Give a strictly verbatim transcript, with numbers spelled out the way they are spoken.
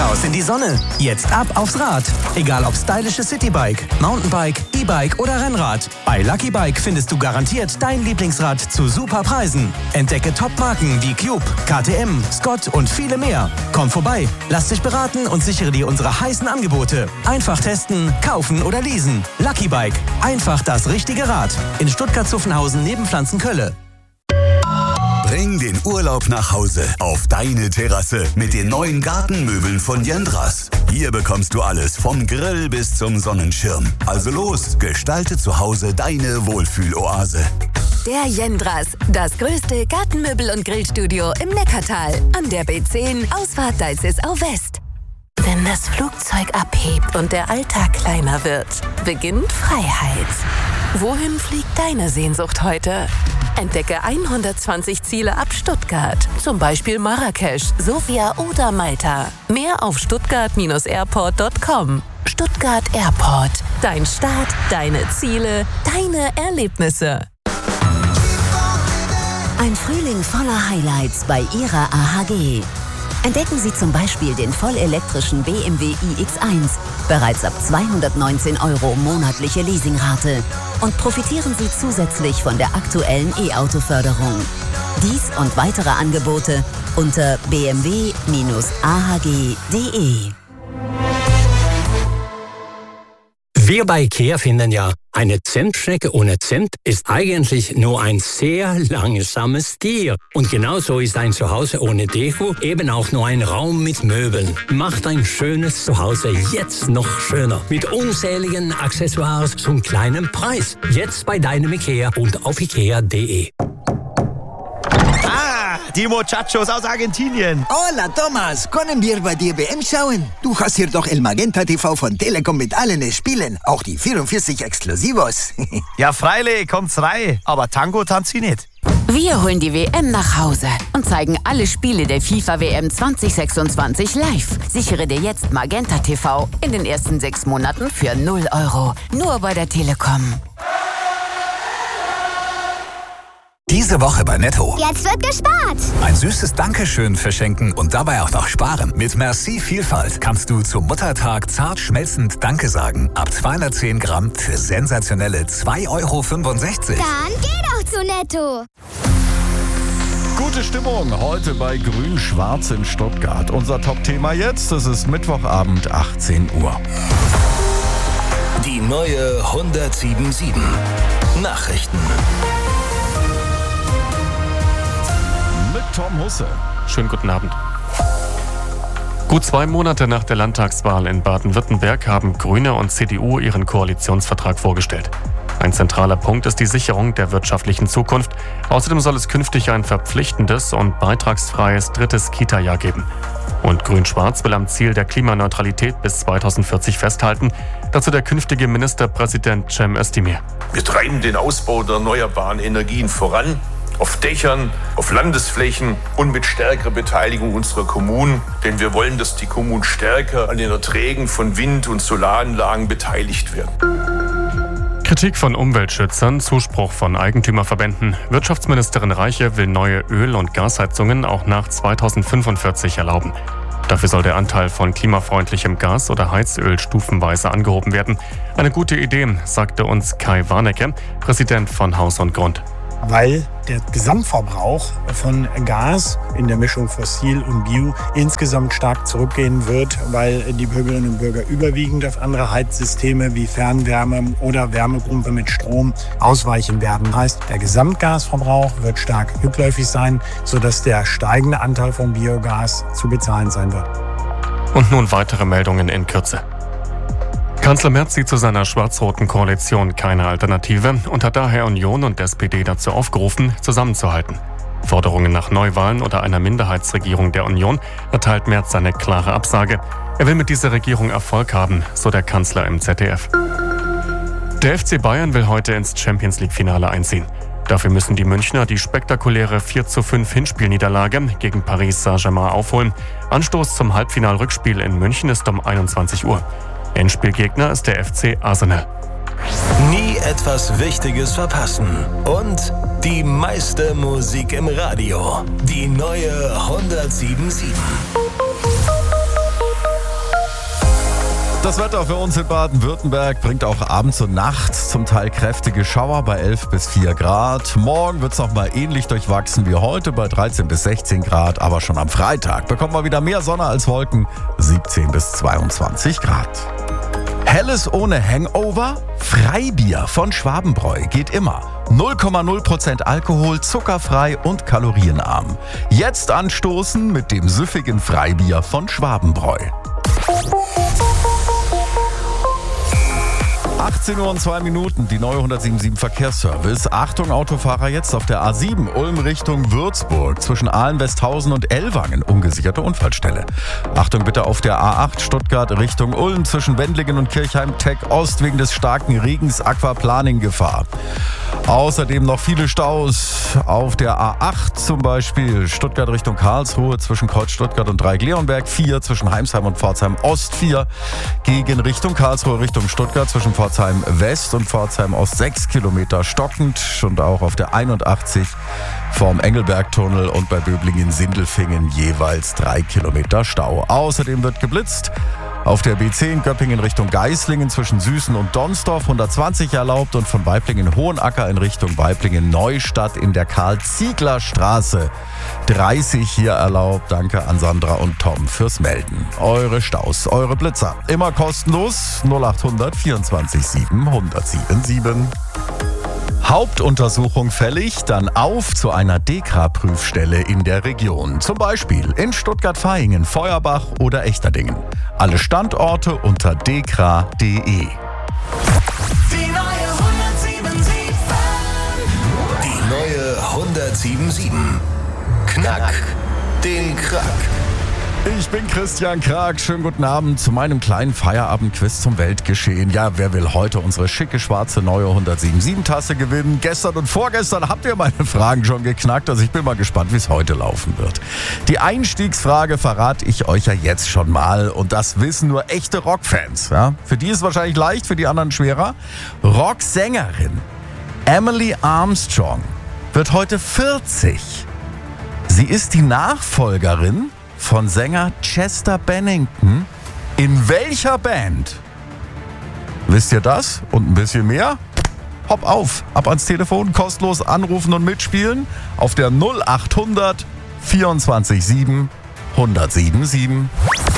Raus in die Sonne. Jetzt ab aufs Rad. Egal ob stylisches Citybike, Mountainbike, E-Bike oder Rennrad. Bei Lucky Bike findest du garantiert dein Lieblingsrad zu super Preisen. Entdecke Top-Marken wie Cube, K T M, Scott und viele mehr. Komm vorbei, lass dich beraten und sichere dir unsere heißen Angebote. Einfach testen, kaufen oder leasen. Lucky Bike. Einfach das richtige Rad. In Stuttgart-Zuffenhausen neben Pflanzenkölle. Bring den Urlaub nach Hause auf deine Terrasse mit den neuen Gartenmöbeln von Jendras. Hier bekommst du alles vom Grill bis zum Sonnenschirm. Also los, gestalte zu Hause deine Wohlfühloase. Der Jendras, das größte Gartenmöbel- und Grillstudio im Neckartal. An der B zehn, Ausfahrt Deißesau West. Wenn das Flugzeug abhebt und der Alltag kleiner wird, beginnt Freiheit. Wohin fliegt deine Sehnsucht heute? Entdecke hundertzwanzig Ziele ab Stuttgart. Zum Beispiel Marrakesch, Sofia oder Malta. Mehr auf stuttgart airport punkt com. Stuttgart Airport. Dein Start, deine Ziele, deine Erlebnisse. Ein Frühling voller Highlights bei Ihrer A H G. Entdecken Sie zum Beispiel den vollelektrischen B M W i X eins, bereits ab zweihundertneunzehn Euro monatliche Leasingrate. Und profitieren Sie zusätzlich von der aktuellen E-Auto-Förderung. Dies und weitere Angebote unter b m w a h g punkt d e. Wir bei IKEA finden ja, eine Zimtschnecke ohne Zimt ist eigentlich nur ein sehr langsames Tier. Und genauso ist ein Zuhause ohne Deko eben auch nur ein Raum mit Möbeln. Macht ein schönes Zuhause jetzt noch schöner. Mit unzähligen Accessoires zum kleinen Preis. Jetzt bei deinem IKEA und auf ikea punkt d e. Ah, die Muchachos aus Argentinien. Hola, Thomas. Können wir bei dir B M schauen? Du hast hier doch El Magenta T V von Telekom mit allen Spielen. Auch die vierundvierzig Exklusivos. Ja, freilich, kommt's rein. Aber Tango tanzt sie nicht. Wir holen die W M nach Hause und zeigen alle Spiele der FIFA W M zwanzig sechsundzwanzig live. Sichere dir jetzt Magenta T V in den ersten sechs Monaten für null Euro. Nur bei der Telekom. Diese Woche bei Netto. Jetzt wird gespart. Ein süßes Dankeschön verschenken und dabei auch noch sparen. Mit Merci Vielfalt kannst du zum Muttertag zart schmelzend Danke sagen. Ab zweihundertzehn Gramm für sensationelle zwei Euro fünfundsechzig. Dann geh doch zu Netto. Gute Stimmung heute bei Grün-Schwarz in Stuttgart. Unser Top-Thema jetzt, es ist Mittwochabend, achtzehn Uhr. Die neue hundertsieben Komma sieben Nachrichten. Mit Tom Husse. Schönen guten Abend. Gut zwei Monate nach der Landtagswahl in Baden-Württemberg haben Grüne und C D U ihren Koalitionsvertrag vorgestellt. Ein zentraler Punkt ist die Sicherung der wirtschaftlichen Zukunft. Außerdem soll es künftig ein verpflichtendes und beitragsfreies drittes Kita-Jahr geben. Und Grün-Schwarz will am Ziel der Klimaneutralität bis zweitausendvierzig festhalten. Dazu der künftige Ministerpräsident Cem Özdemir. Wir treiben den Ausbau der erneuerbaren Energien voran. Auf Dächern, auf Landesflächen und mit stärkerer Beteiligung unserer Kommunen. Denn wir wollen, dass die Kommunen stärker an den Erträgen von Wind- und Solaranlagen beteiligt werden. Kritik von Umweltschützern, Zuspruch von Eigentümerverbänden. Wirtschaftsministerin Reiche will neue Öl- und Gasheizungen auch nach zweitausendfünfundvierzig erlauben. Dafür soll der Anteil von klimafreundlichem Gas oder Heizöl stufenweise angehoben werden. Eine gute Idee, sagte uns Kai Warnecke, Präsident von Haus und Grund. Weil der Gesamtverbrauch von Gas in der Mischung Fossil und Bio insgesamt stark zurückgehen wird, weil die Bürgerinnen und Bürger überwiegend auf andere Heizsysteme wie Fernwärme oder Wärmepumpe mit Strom ausweichen werden. Heißt, der Gesamtgasverbrauch wird stark rückläufig sein, sodass der steigende Anteil von Biogas zu bezahlen sein wird. Und nun weitere Meldungen in Kürze. Kanzler Merz sieht zu seiner schwarz-roten Koalition keine Alternative und hat daher Union und S P D dazu aufgerufen, zusammenzuhalten. Forderungen nach Neuwahlen oder einer Minderheitsregierung der Union erteilt Merz seine klare Absage. Er will mit dieser Regierung Erfolg haben, so der Kanzler im Z D F. Der F C Bayern will heute ins Champions-League-Finale einziehen. Dafür müssen die Münchner die spektakuläre vier zu fünf Hinspielniederlage gegen Paris Saint-Germain aufholen. Anstoß zum Halbfinal-Rückspiel in München ist um einundzwanzig Uhr. Endspielgegner ist der F C Arsenal. Nie etwas Wichtiges verpassen. Und die meiste Musik im Radio. Die neue hundertsieben Komma sieben. Das Wetter für uns in Baden-Württemberg bringt auch abends und nachts zum Teil kräftige Schauer bei elf bis vier Grad. Morgen wird es nochmal ähnlich durchwachsen wie heute bei dreizehn bis sechzehn Grad. Aber schon am Freitag bekommen wir wieder mehr Sonne als Wolken, siebzehn bis zweiundzwanzig Grad. Helles ohne Hangover? Freibier von Schwabenbräu geht immer. null Komma null Prozent Alkohol, zuckerfrei und kalorienarm. Jetzt anstoßen mit dem süffigen Freibier von Schwabenbräu. achtzehn Uhr und zwei Minuten, die neue hundertsiebundsiebzig Verkehrsservice. Achtung Autofahrer, jetzt auf der A sieben, Ulm Richtung Würzburg, zwischen Ahlen-Westhausen und Ellwangen, ungesicherte Unfallstelle. Achtung bitte auf der A acht, Stuttgart Richtung Ulm, zwischen Wendlingen und Kirchheim-Tech Ost, wegen des starken Regens Aquaplaning-Gefahr. Außerdem noch viele Staus auf der A acht, zum Beispiel Stuttgart Richtung Karlsruhe, zwischen Kreuz Stuttgart und Dreieck-Leonberg vier, zwischen Heimsheim und Pforzheim Ost vier, gegen Richtung Karlsruhe Richtung Stuttgart, zwischen Pforzheim West und Pforzheim Ost sechs Kilometer stockend, und auch auf der einundachtzig vorm Engelbergtunnel und bei Böblingen-Sindelfingen jeweils drei Kilometer Stau. Außerdem wird geblitzt. Auf der B zehn Göppingen Richtung Geislingen zwischen Süßen und Donsdorf hundertzwanzig erlaubt und von Waiblingen-Hohenacker in Richtung Waiblingen-Neustadt in der Karl-Ziegler-Straße dreißig hier erlaubt. Danke an Sandra und Tom fürs Melden. Eure Staus, eure Blitzer, immer kostenlos. null acht hundert vierundzwanzig sieben hundertsiebenundsiebzig. Hauptuntersuchung fällig, dann auf zu einer DEKRA-Prüfstelle in der Region. Zum Beispiel in Stuttgart-Vaihingen, Feuerbach oder Echterdingen. Alle Standorte unter dekra punkt de. Die neue hundertsiebenundsiebzig. Die neue hundertsiebenundsiebzig. Knack den Krack. Ich bin Christian Krag. Schönen guten Abend zu meinem kleinen Feierabendquiz zum Weltgeschehen. Ja, wer will heute unsere schicke schwarze neue hundertsiebenundsiebzig-Tasse gewinnen? Gestern und vorgestern habt ihr meine Fragen schon geknackt. Also ich bin mal gespannt, wie es heute laufen wird. Die Einstiegsfrage verrate ich euch ja jetzt schon mal. Und das wissen nur echte Rockfans. Ja? Für die ist es wahrscheinlich leicht, für die anderen schwerer. Rocksängerin Emily Armstrong wird heute vierzig. Sie ist die Nachfolgerin von Sänger Chester Bennington. In welcher Band? Wisst ihr das und ein bisschen mehr? Hopp auf, ab ans Telefon, kostenlos anrufen und mitspielen auf der null acht hundert vierundzwanzig sieben hundertsiebenundsiebzig.